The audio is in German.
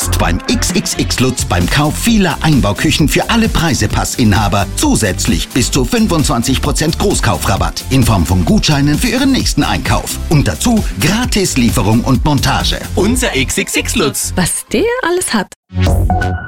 Jetzt beim XXX Lutz beim Kauf vieler Einbauküchen für alle Preisepassinhaber zusätzlich bis zu 25% Großkaufrabatt in Form von Gutscheinen für Ihren nächsten Einkauf. Und dazu gratis Lieferung und Montage. Unser XXX Lutz. Was der alles hat.